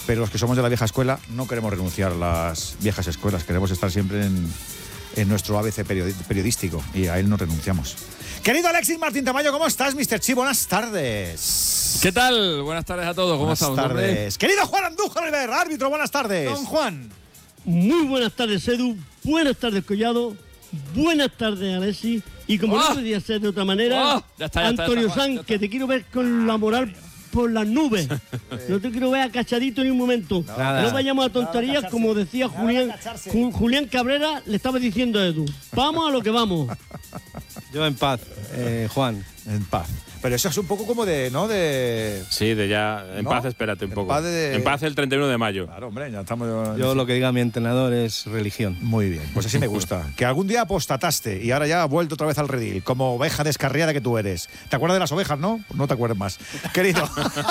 pero los que somos de la vieja escuela no queremos renunciar a las viejas escuelas, queremos estar siempre en nuestro ABC periodístico y a él no renunciamos. Querido Alexis Martín Tamayo, ¿cómo estás, Mr. Chi? Buenas tardes. ¿Qué tal? Buenas tardes a todos, ¿cómo estamos? Buenas tardes. Querido Juan Andújar Oliver, árbitro, buenas tardes. Don Juan. Muy buenas tardes, Edu. Buenas tardes, Collado. Buenas tardes, Alexis. Y como no podía ser de otra manera, Antonio Sanz, que te quiero ver con la moral por las nubes. No te quiero ver acachadito ni un momento. No vayamos a tonterías, como decía Julián Cabrera, le estaba diciendo a Edu. Vamos a lo que vamos. Yo en paz, Juan. En paz. Pero eso es un poco como de, ¿no? Sí, de ya. En paz, espérate un poco. En paz el 31 de mayo. Claro, hombre, ya estamos. Yo lo que diga mi entrenador es religión. Muy bien, pues así me gusta. Que algún día apostataste y ahora ya ha vuelto otra vez al redil, como oveja descarriada que tú eres. ¿Te acuerdas de las ovejas, no? No te acuerdes más. Querido.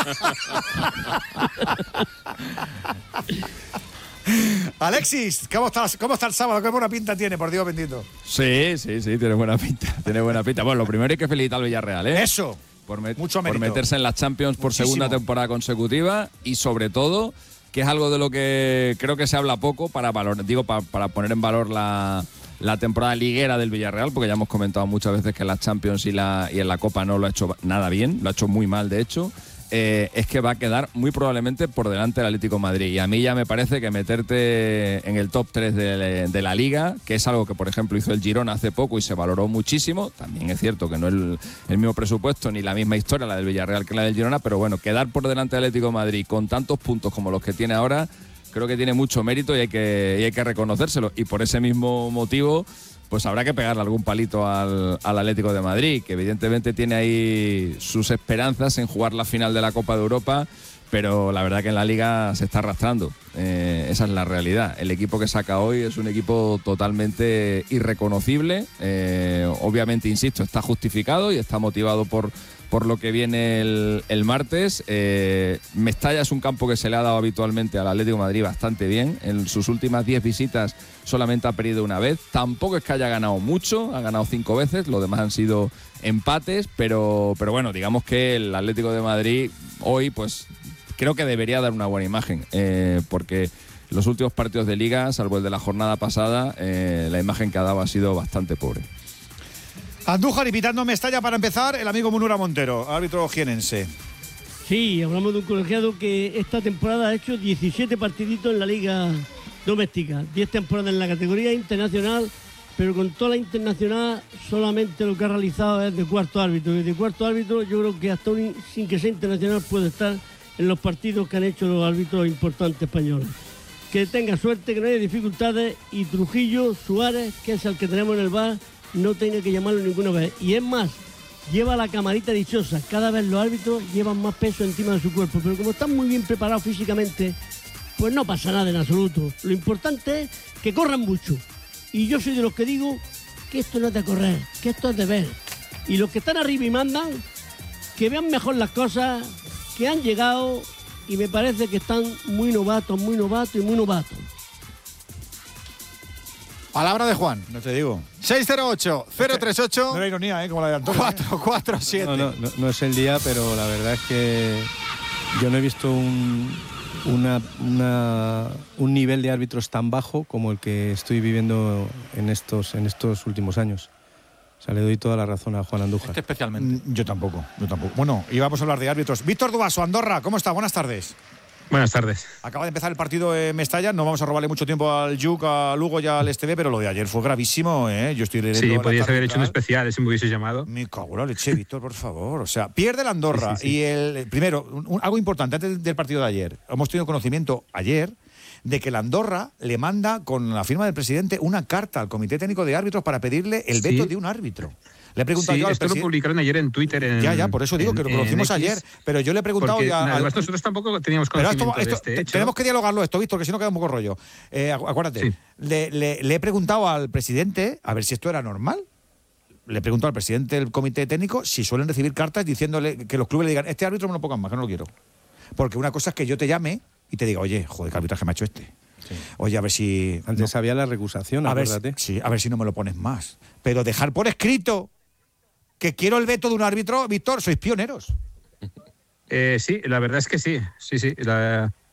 Alexis, ¿cómo está el sábado? ¿Qué buena pinta tiene, por Dios bendito? Sí, tiene buena pinta. Bueno, lo primero hay que felicitar al Villarreal, ¿eh? Eso. Mucho mérito. Por meterse en las Champions por segunda temporada consecutiva y sobre todo, que es algo de lo que creo que se habla poco para poner en valor la temporada liguera del Villarreal, porque ya hemos comentado muchas veces que en las Champions y en la Copa no lo ha hecho nada bien, lo ha hecho muy mal de hecho. Es que va a quedar muy probablemente por delante del Atlético de Madrid. Y a mí ya me parece que meterte en el top 3 de la Liga, que es algo que, por ejemplo, hizo el Girona hace poco y se valoró muchísimo. También es cierto que no es el mismo presupuesto ni la misma historia la del Villarreal que la del Girona, pero bueno, quedar por delante del Atlético de Madrid con tantos puntos como los que tiene ahora, creo que tiene mucho mérito y hay que reconocérselo. Y por ese mismo motivo, pues habrá que pegarle algún palito al Atlético de Madrid, que evidentemente tiene ahí sus esperanzas en jugar la final de la Copa de Europa, pero la verdad que en la Liga se está arrastrando. Esa es la realidad. El equipo que saca hoy es un equipo totalmente irreconocible. Obviamente, insisto, está justificado y está motivado por lo que viene el martes. Mestalla es un campo que se le ha dado habitualmente al Atlético de Madrid bastante bien. En sus últimas 10 visitas solamente ha perdido una vez. Tampoco es que haya ganado mucho, ha ganado 5 veces, lo demás han sido empates, pero bueno, digamos que el Atlético de Madrid hoy pues creo que debería dar una buena imagen, porque los últimos partidos de Liga, salvo el de la jornada pasada, la imagen que ha dado ha sido bastante pobre. Andújar invitando Mestalla para empezar, el amigo Munura Montero, árbitro jienense. Sí, hablamos de un colegiado que esta temporada ha hecho 17 partiditos en la Liga Doméstica, 10 temporadas en la categoría internacional, pero con toda la internacional solamente lo que ha realizado es de cuarto árbitro. Y de cuarto árbitro yo creo que hasta sin que sea internacional puede estar en los partidos que han hecho los árbitros importantes españoles. Que tenga suerte, que no haya dificultades y Trujillo Suárez, que es el que tenemos en el VAR, no tenga que llamarlo ninguna vez. Y es más, lleva la camarita dichosa. Cada vez los árbitros llevan más peso encima de su cuerpo. Pero como están muy bien preparados físicamente, pues no pasa nada en absoluto. Lo importante es que corran mucho. Y yo soy de los que digo que esto no es de correr, que esto es de ver. Y los que están arriba y mandan, que vean mejor las cosas, que han llegado y me parece que están muy novatos. Palabra de Juan, no te digo. 608-038. No era ironía, como la de Antonio. 447. No es el día, pero la verdad es que yo no he visto un nivel de árbitros tan bajo como el que estoy viviendo en estos últimos años. O sea, le doy toda la razón a Juan Andújar. Especialmente. Yo tampoco. Bueno, íbamos a hablar de árbitros. Víctor Dubaso, Andorra, ¿cómo está? Buenas tardes. Buenas tardes. Acaba de empezar el partido en Mestalla. No vamos a robarle mucho tiempo al Yuc, a Lugo y al STV, pero lo de ayer fue gravísimo, ¿eh? Yo estoy leyendo. Sí, podías haber hecho un especial si me hubiese llamado. Me cago en la leche, Víctor, por favor. O sea, pierde el Andorra. Sí. Y primero, algo importante antes del partido de ayer. Hemos tenido conocimiento ayer de que el Andorra le manda, con la firma del presidente, una carta al Comité Técnico de Árbitros para pedirle el veto de un árbitro. Le he preguntado yo al esto lo publicaron ayer en Twitter. Ya, por eso digo que lo conocimos ayer. Pero yo le he preguntado además, nosotros tampoco teníamos conocimiento de este hecho. Tenemos que dialogarlo esto, Víctor, que si no queda un poco rollo. Acuérdate, sí. Le he preguntado al presidente a ver si esto era normal. Le he preguntado al presidente del comité técnico si suelen recibir cartas diciéndole que los clubes le digan, este árbitro me lo pongan más, que no lo quiero. Porque una cosa es que yo te llame y te diga, oye, joder, qué arbitraje me ha hecho este. Sí. Oye, a ver si... Antes había la recusación, acuérdate. A ver si no me lo pones más. Pero dejar por escrito que quiero el veto de un árbitro, Víctor, sois pioneros. Sí, la verdad es que sí.